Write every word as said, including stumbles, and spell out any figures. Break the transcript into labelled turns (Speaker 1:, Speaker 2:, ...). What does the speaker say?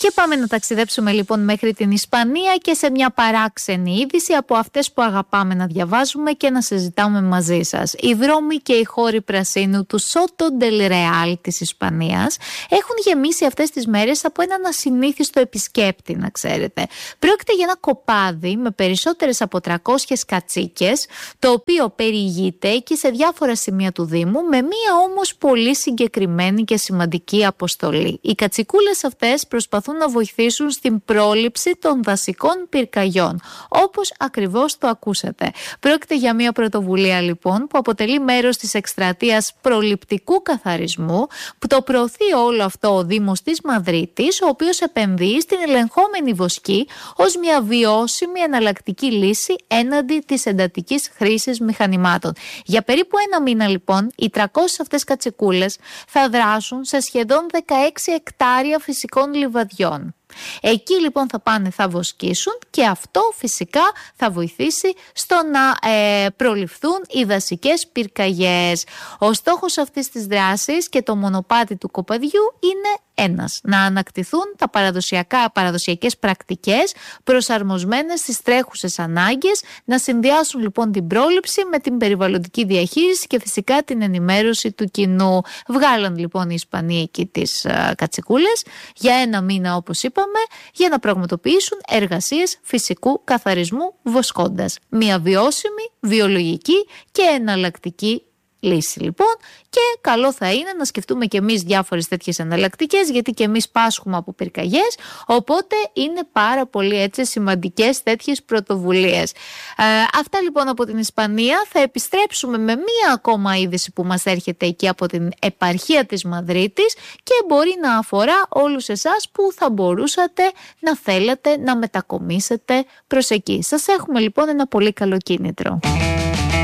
Speaker 1: Και πάμε να ταξιδέψουμε λοιπόν μέχρι την Ισπανία και σε μια παράξενη είδηση από αυτές που αγαπάμε να διαβάζουμε και να συζητάμε μαζί σας. Οι δρόμοι και οι χώροι πρασίνου του Σότο ντελ Ρεάλ της Ισπανίας έχουν γεμίσει αυτές τις μέρες από έναν ασυνήθιστο επισκέπτη, να ξέρετε. Πρόκειται για ένα κοπάδι με περισσότερες από τριακόσιες κατσίκες, το οποίο περιηγείται εκεί σε διάφορα σημεία του Δήμου με μία όμως πολύ συγκεκριμένη και σημαντική αποστολή. Οι κατσικούλες αυτές προσπαθούν να βοηθήσουν στην πρόληψη των δασικών πυρκαγιών, όπως ακριβώς το ακούσατε. Πρόκειται για μια πρωτοβουλία λοιπόν που αποτελεί μέρος της εκστρατείας προληπτικού καθαρισμού που το προωθεί όλο αυτό ο Δήμος της Μαδρίτης, ο οποίος επενδύει στην ελεγχόμενη βοσκή ως μια βιώσιμη εναλλακτική λύση έναντι της εντατικής χρήσης μηχανημάτων. Για περίπου ένα μήνα λοιπόν οι τριακόσιες αυτές κατσικούλες θα δράσουν σε σχεδόν δεκαέξι εκτάρια φυσικών λιβαδιών. Εκεί λοιπόν θα πάνε, θα βοσκήσουν και αυτό φυσικά θα βοηθήσει στο να ε, προληφθούν οι δασικές πυρκαγιές. Ο στόχος αυτής της δράσης και το μονοπάτι του κοπαδιού είναι ένας: να ανακτηθούν τα παραδοσιακά, παραδοσιακές πρακτικές προσαρμοσμένες στις τρέχουσες ανάγκες, να συνδυάσουν λοιπόν την πρόληψη με την περιβαλλοντική διαχείριση και φυσικά την ενημέρωση του κοινού. Βγάλαν λοιπόν οι Ισπανοί εκεί τις uh, κατσικούλες για ένα μήνα, όπως είπαμε, για να πραγματοποιήσουν εργασίες φυσικού καθαρισμού βοσκώντας. Μια βιώσιμη, βιολογική και εναλλακτική λύση λοιπόν, και καλό θα είναι να σκεφτούμε και εμείς διάφορες τέτοιες εναλλακτικές, γιατί και εμείς πάσχουμε από πυρκαγιές, οπότε είναι πάρα πολύ έτσι σημαντικές τέτοιες πρωτοβουλίες. Ε, αυτά λοιπόν από την Ισπανία. Θα επιστρέψουμε με μία ακόμα είδηση που μας έρχεται εκεί από την επαρχία της Μαδρίτης και μπορεί να αφορά όλους εσάς που θα μπορούσατε να θέλατε να μετακομίσετε προς εκεί. Σας έχουμε λοιπόν ένα πολύ καλό κίνητρο.